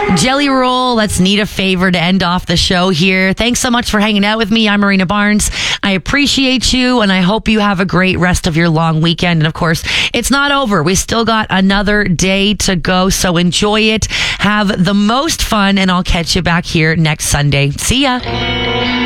Jelly Roll, let's need a favor to end off the show here. Thanks so much for hanging out with me. I'm Marina Barnes. I appreciate you, and I hope you have a great rest of your long weekend. And of course, it's not over. We still got another day to go, so enjoy it. Have the most fun, and I'll catch you back here next Sunday. See ya.